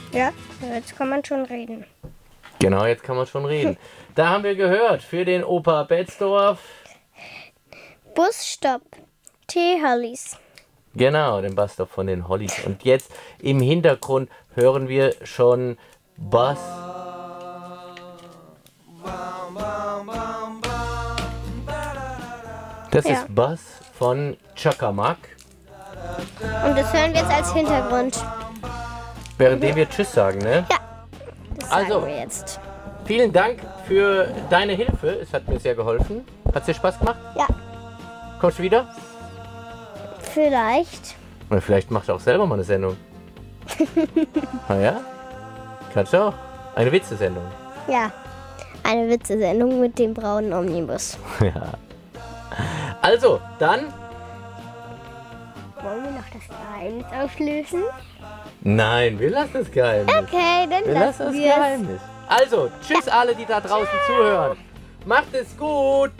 Ja, jetzt kann man schon reden. Genau, jetzt kann man schon reden. Da haben wir gehört, für den Opa Betzdorf. Busstopp. T-Hollies. Genau, den Busstop von den Hollies. Und jetzt im Hintergrund hören wir schon Buzz. Das Ja. ist Buzz von Chakamak. Und das hören wir jetzt als Hintergrund. Währenddem wir Tschüss sagen, ne? Ja, das Also. sagen wir jetzt. Vielen Dank für deine Hilfe. Es hat mir sehr geholfen. Hat es dir Spaß gemacht? Ja, Kommst du wieder? vielleicht. Oder vielleicht machst du auch selber mal eine Sendung. Na ja? Kannst du auch. Eine Witzesendung. Ja, eine Witzesendung mit dem braunen Omnibus. Ja. Also, dann. Wollen wir noch das Geheimnis auflösen? Nein, wir lassen das Geheimnis. Okay, dann Wir lassen lassen das wir es. Geheimnis. Also, tschüss alle, die da draußen zuhören. Macht es gut.